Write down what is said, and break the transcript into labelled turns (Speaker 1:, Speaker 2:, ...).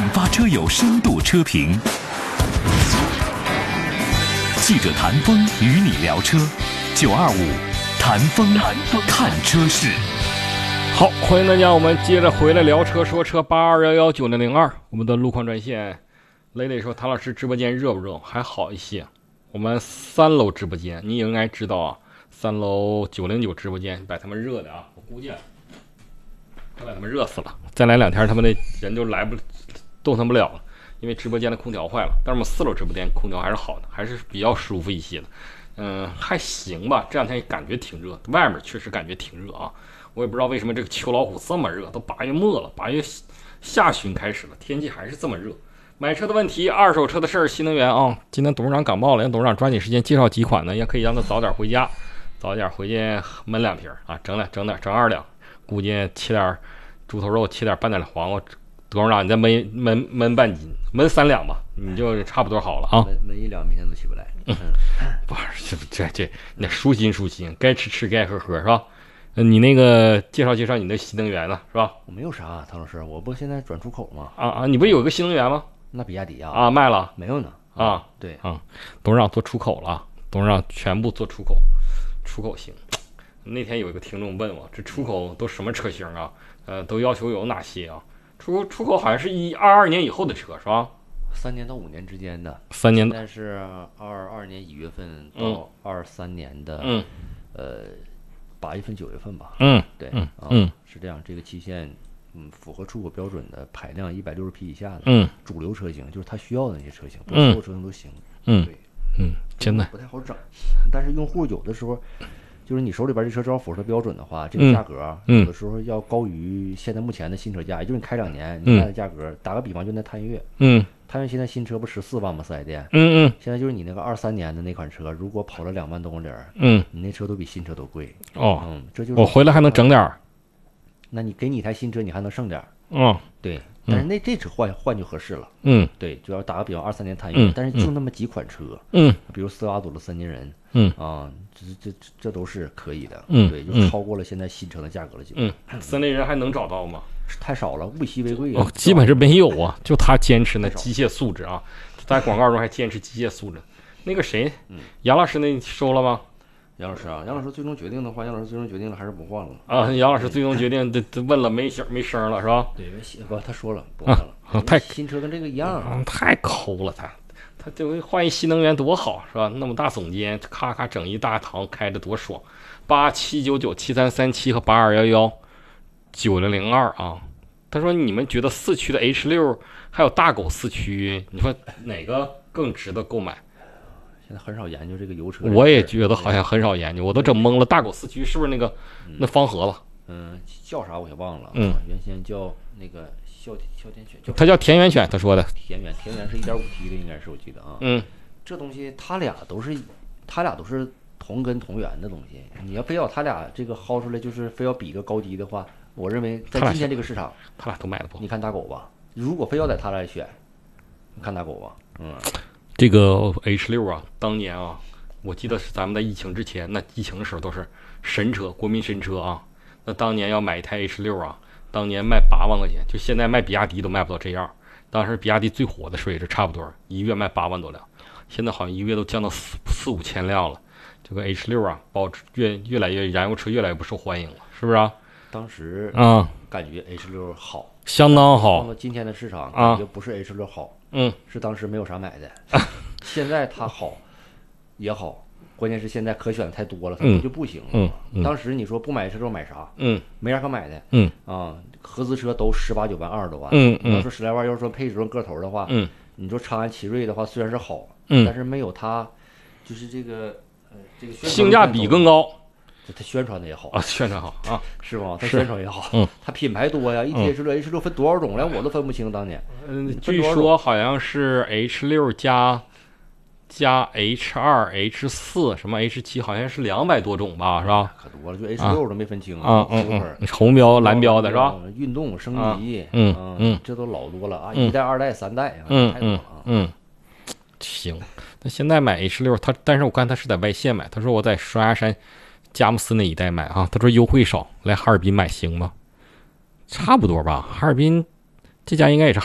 Speaker 1: 发车友深度车评，记者谭峰与你聊车，925谭峰看车事。
Speaker 2: 好，欢迎大家，我们接着回来聊车说车82119002，我们的路况专线。磊磊说，谭老师直播间热不热？还好一些。我们3楼直播间，你应该知道啊，3楼909直播间把他们热的啊，我估计快把他们热死了。再来2天，他们的人就动弹不了了，因为直播间的空调坏了。但是我们4楼直播间空调还是好的，还是比较舒服一些的。还行吧，这2天感觉挺热，外面确实感觉挺热啊。我也不知道为什么这个秋老虎这么热，都8月末了，8月下旬开始了，天气还是这么热。买车的问题，二手车的事儿，新能源啊。今天董事长感冒了，让董事长抓紧时间介绍几款呢，也可以让他早点回家，早点回去焖2瓶啊，整2两，估计切点猪头肉，切点半点黄瓜。董事长，你再焖半斤，焖3两吧，你就差不多好了啊。
Speaker 3: 焖1两，明天都起不来。
Speaker 2: 不是这，你舒心，该吃该喝是吧？你那个介绍你的新能源呢，是吧？
Speaker 3: 我没有啥，唐老师，我不现在转出口吗？
Speaker 2: 你不有个新能源吗？
Speaker 3: 那比亚迪啊，
Speaker 2: 卖了
Speaker 3: 没有呢对
Speaker 2: 董事长做出口了，董事长全部做出口型。那天有一个听众问我，这出口都什么车型啊？都要求有哪些啊？出口好像是22年以后的车是吧
Speaker 3: ？3年到5年之间的
Speaker 2: ，3年，
Speaker 3: 但是22年1月份到23年的8月份9月份吧。对，是这样，这个期限。符合出口标准的排量160匹以下的，主流车型就是它需要的那些车型，不是所有车型都行。对，
Speaker 2: 真的
Speaker 3: 不太好整。但是用户有的时候，就是你手里边这车只要符合标准的话，这个价格有的时候要高于现在目前的新车价，也就是你开2年，你卖的价格，打个比方，就那探岳，探岳现在新车不14万吗？4S店，现在就是你那个23年的那款车，如果跑了2万多公里，你那车都比新车都贵。这就是
Speaker 2: 我回来还能整点儿。
Speaker 3: 那你给你一台新车，你还能剩点对，但是这车换就合适了。对，就要打个比方，23年探岳，但是就那么几款车，比如斯巴鲁的3金人，这都是可以的。对，就超过了现在新车的价格了。
Speaker 2: 3金人还能找到吗？
Speaker 3: 太少了，物以稀为贵
Speaker 2: 基本是没有啊。就他坚持那机械素质啊，在广告中还坚持机械素质。那个谁，杨老师那收了吗？
Speaker 3: 杨老师啊，杨老师最终决定的话，杨老师最终决定了还是不换了
Speaker 2: 杨老师最终决定，问了没声了是吧？
Speaker 3: 对，不，他说了不换了。新车跟这个一样
Speaker 2: 太抠了他就换一新能源多好是吧？那么大总监，咔咔整一大堂开着多爽！87997337和82119002啊。他说你们觉得4驱的 H6还有大狗4驱，你说哪个更值得购买？
Speaker 3: 现在很少研究这个油车，
Speaker 2: 我也觉得好像很少研究，我都整懵了。大狗4驱是不是那个那方盒子？
Speaker 3: 叫啥我也忘了。原先叫那个哮天犬，
Speaker 2: 它叫田园犬，他说的。
Speaker 3: 田园是 1.5T 的，应该是我记得啊。这东西他俩都是同根同源的东西。你要非要他俩这个薅出来，就是非要比个高低的话，我认为在今天这个市场，
Speaker 2: 他俩都卖的不好。
Speaker 3: 你看大狗吧，如果非要在他俩选，你看大狗吧。
Speaker 2: 这个 H6啊，当年啊，我记得是咱们在疫情之前，那疫情的时候都是神车，国民神车啊。那当年要买一台 H6啊，当年卖8万块钱，就现在卖比亚迪都卖不到这样。当时比亚迪最火的时候也是差不多1月卖8万多辆，现在好像1月都降到4-5千辆了。这个 H6啊，越来越燃油车越来越不受欢迎了，是不是啊？
Speaker 3: 当时感觉 H6好，
Speaker 2: 相当好。
Speaker 3: 放到今天的市场，感觉不是 H6好。是当时没有啥买的。现在它好也好，关键是现在可选的太多了，它就不行了。当时你说不买车之后买啥？没啥可买的。合资车都18、9万、20多万。你要说10来万，要是说配置个头的话，你说长安奇瑞的话虽然是好，但是没有它，就是这个
Speaker 2: 性价比更高。
Speaker 3: 它宣传的也好
Speaker 2: 宣传好啊，
Speaker 3: 是吗？它宣传也好，它品牌多呀，一提 H6 分多少种，连我都分不清当年。
Speaker 2: 据说好像是 H6 加 H2、H4 什么 H7，好像是200多种吧，是吧？
Speaker 3: 可多了，就 H6 都没分清
Speaker 2: 红标、蓝标的是吧？
Speaker 3: 运动升级，这都老多了啊，1代、2代、3代太多了。
Speaker 2: 行，那现在买 H6，但是我看他是在外县买，他说我在双鸭山。佳木斯那一带买啊，他说优惠少，来哈尔滨买行吗？差不多吧，哈尔滨这家应该也是